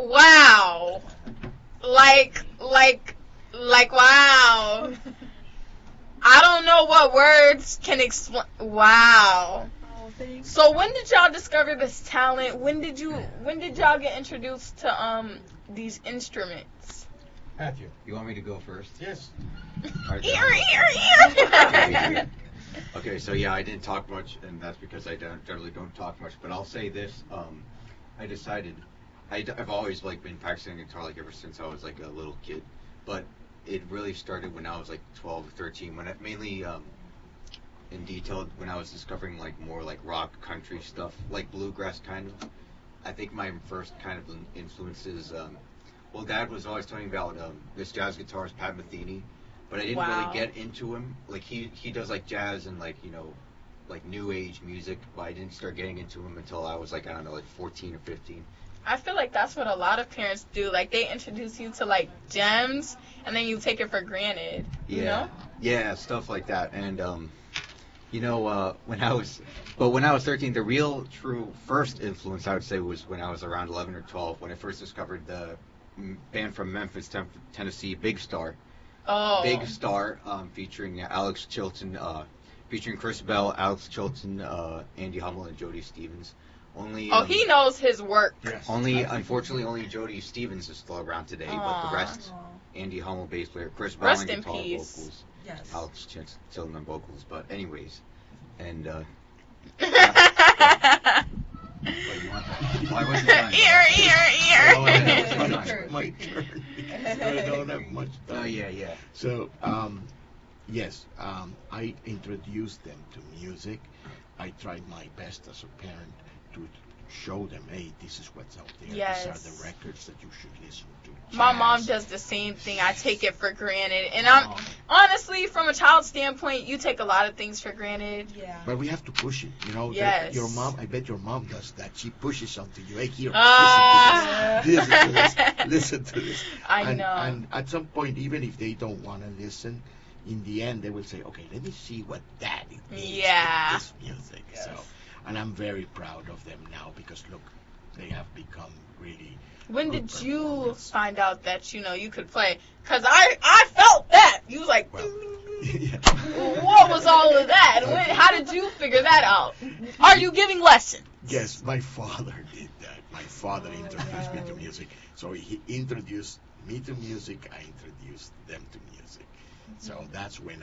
Wow. Like, wow. I don't know what words can explain. Wow. Oh, thanks. So when did y'all discover this talent? When did y'all get introduced to these instruments? Matthew. You want me to go first? Yes. All right, Ear. Okay, so yeah, I didn't talk much, and that's because I generally don't talk much. But I'll say this: I decided I've always like been practicing guitar like ever since I was like a little kid, but it really started when I was like 12 or 13. When I mainly in detail when I was discovering like more like rock, country stuff, like bluegrass kind of. I think my first kind of influences. Well, Dad was always telling me about this jazz guitarist Pat Metheny, but I didn't Wow. really get into him. Like he does like jazz and like like new age music, but I didn't start getting into him until I was like I don't know like 14 or 15. I feel like that's what a lot of parents do. Like, they introduce you to, like, gems, and then you take it for granted, you know? Yeah, stuff like that. And, when I was 13, the real, true first influence, I would say, was when I was around 11 or 12, when I first discovered the band from Memphis, Tennessee, Big Star. Oh. Big Star, featuring Alex Chilton, featuring Chris Bell, Alex Chilton, Andy Hummel, and Jody Stevens. He knows his work. Yes. Unfortunately, only Jody Stevens is still around today, but the rest, Andy Hummel, bass player, Chris Bell on Rest in guitar, peace. vocals, Yes. Alex Chilton on vocals. But anyways, and Well, you want that? Well, I wasn't done. Ear. My turn. I don't have much time. Oh yeah. So, yes, I introduced them to music. I tried my best as a parent to show them, hey, this is what's out there. Yes. These are the records that you should listen to. My Jazz. mom does the same thing. I take it for granted. And I'm honestly, from a child's standpoint, you take a lot of things for granted. Yeah. But we have to push it, Yes. Your mom, I bet your mom does that. She pushes something to you. Hey, here, Ah. listen to this. Listen to this. I know. And at some point, even if they don't want to listen, in the end, they will say, okay, let me see what daddy means Yeah. with this music. Yes. So, and I'm very proud of them now because, look, they have become really When good did you performers. find out that, you could play? Because I felt that. You was like, Well, yeah. what was all of that? How did you figure that out? Are you giving lessons? Yes, my father did that. My father introduced me to music. So he introduced me to music, I introduced them to music. So that's when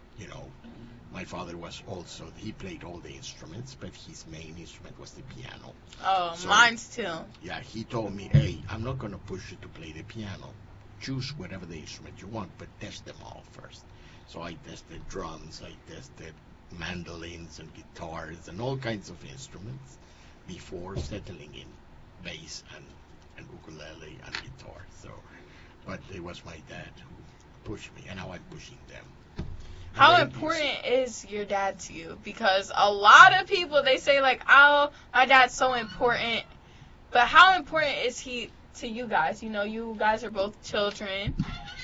my father was also, he played all the instruments, but his main instrument was the piano. Oh, So- mine's too. Yeah, he told me, hey, I'm not going to push you to play the piano. Choose whatever the instrument you want, but test them all first. So I tested drums, I tested mandolins and guitars and all kinds of instruments before settling in bass and ukulele and guitar. So, but it was my dad who pushed me, and now I'm pushing them. How And they important is your dad to you? Because a lot of people, they say like, oh, my dad's so important. But how important is he to you guys? You guys are both children.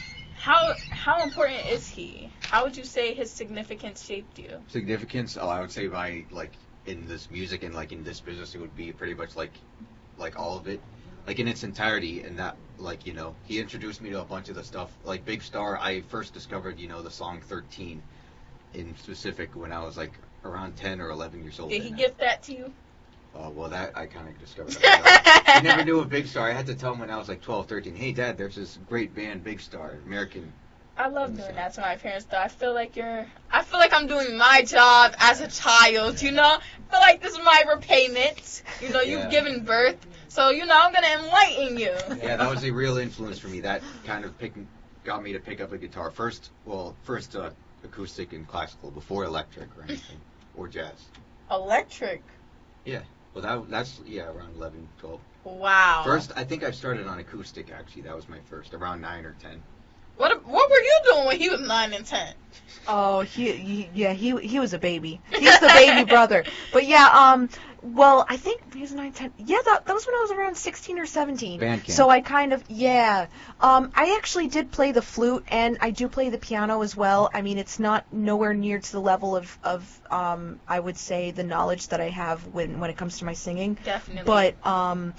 How important is he? How would you say his significance shaped you? Significance? Oh, I would say by like in this music and like in this business, it would be pretty much like all of it, like in its entirety. And that he introduced me to a bunch of the stuff. Like Big Star, I first discovered the song 13 in specific when I was like around 10 or 11 years old. Did he And, gift that to you? well, that I kind of discovered. I never knew of Big Star. I had to tell him when I was like 12, 13. Hey, Dad, there's this great band, Big Star, American. I love doing that to my parents, though. I feel like I'm doing my job as a child, I feel like this is my repayment. Yeah. You've given birth, so, I'm going to enlighten you. Yeah, that was a real influence for me. That kind of got me to pick up a guitar. First acoustic and classical, before electric or anything, or jazz. Electric. Yeah. Well, that's around 11, 12. Wow. First, I think I started on acoustic, actually. That was my first, around 9 or 10. What were you doing when he was 9 and 10? Oh, he was a baby. He's the baby brother. But yeah, well, I think he was 9, 10. Yeah, that was when I was around 16 or 17. Band camp. So I kind of, I actually did play the flute, and I do play the piano as well. I mean, it's not nowhere near to the level of I would say, the knowledge that I have when it comes to my singing. Definitely. But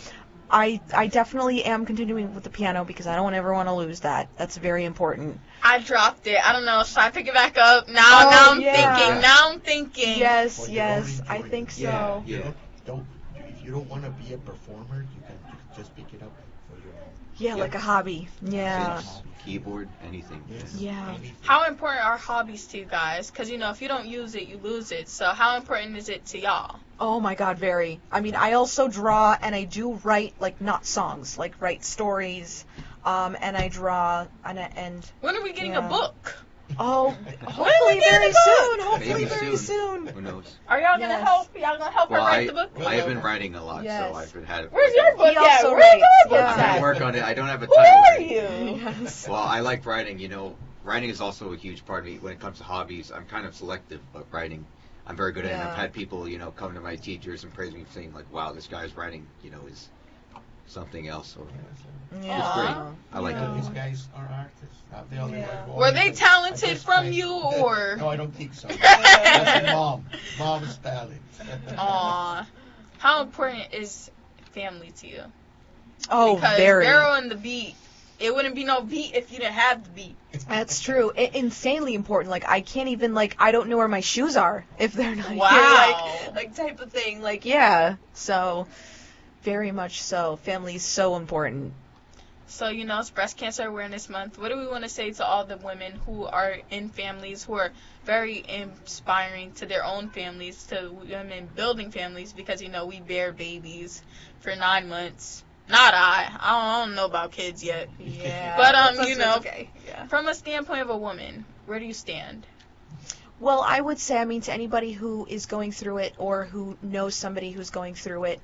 I definitely am continuing with the piano because I don't ever want to lose that. That's very important. I dropped it. I don't know. Should I pick it back up? Now yeah. I'm thinking. Yes, Well, yes, you're I only think doing it. so. Yeah. Don't if you don't want to be a performer, you can just pick it up for your own. Yeah, like a hobby. Yeah. Synths, keyboard, anything. Yes. Yeah. anything. How important are hobbies to you guys? Because, if you don't use it, you lose it. So how important is it to y'all? Oh my God, very. I mean, I also draw and I do write, like, not songs, like write stories, and I draw and When are we getting Yeah. a book? oh, When hopefully we get very the book? soon. Hopefully Maybe very soon. Who knows? Are y'all gonna Yes. help? Y'all gonna help Well, her write the book? I have been writing a lot, Yes. so I've been had it. Where's your book He at? also Where's writes, your book yeah. I'm gonna at? work on it. I don't have a Who title. are right. you? Yes. Well, I like writing. Writing is also a huge part of me. When it comes to hobbies, I'm kind of selective, but writing, I'm very good at. And Yeah. I've had people, come to my teachers and praise me, saying like, "Wow, this guy's writing, is something else." So Yeah. it's great. I like Yeah. it. These guys are artists. They only Yeah. work Were on they it. talented I just from find- you, or? No, I don't think so. That's mom. Mom's talent. Aw. How important is family to you? Oh, Because very. Vero and the beat, it wouldn't be no beat if you didn't have the beat. That's true. Insanely important. Like, I can't even, I don't know where my shoes are if they're not Wow. here. Like type of thing. Like, yeah. So, very much so. Family is so important. So, it's Breast Cancer Awareness Month. What do we want to say to all the women who are in families, who are very inspiring to their own families, to women building families, because, we bear babies for 9 months. Not I don't know about kids yet. Yeah. But, That's okay. Yeah. from a standpoint of a woman, where do you stand? Well, I would say, to anybody who is going through it or who knows somebody who's going through it,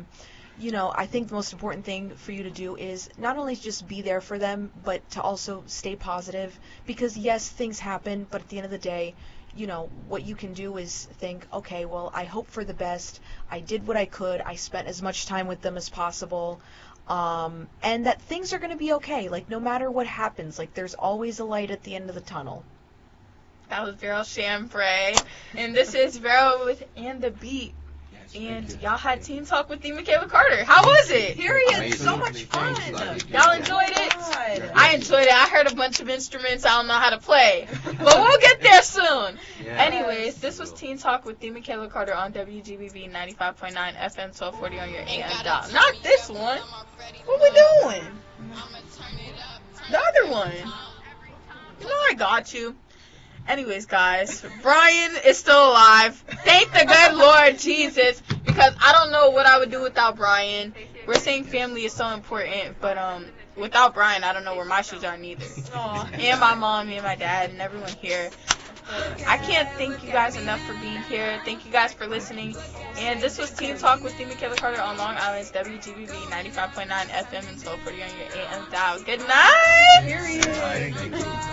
I think the most important thing for you to do is not only just be there for them, but to also stay positive. Because, yes, things happen, but at the end of the day, what you can do is think, okay, well, I hope for the best. I did what I could. I spent as much time with them as possible. And that things are going to be okay. Like, no matter what happens, there's always a light at the end of the tunnel. That was Vero Chambray. And this is Vero with And the Beat. Yes, thank And you. y'all had Teen Talk with the Michaela Carter. How was it? Period. So much Amazing. fun. Thanks. Y'all enjoyed it? God. I enjoyed it. I heard a bunch of instruments I don't know how to play. But we'll get there soon. Yeah. Anyways, this was Teen Talk with the Michaela Carter on WGBB 95.9 FM 1240 on your AM dial. Not this one. What we doing? The other one. I got you. Anyways, guys, Brian is still alive. Thank the good Lord Jesus, because I don't know what I would do without Brian. We're saying family is so important, but without Brian, I don't know where my shoes are neither. And my mom, and my dad, and everyone here. I can't thank you guys enough for being here. Thank you guys for listening. And this was Teen Talk with Steve Michaela Carter on Long Island's WGBB 95.9 FM and 1240 on your AM dial. Good night. Period. Thank you.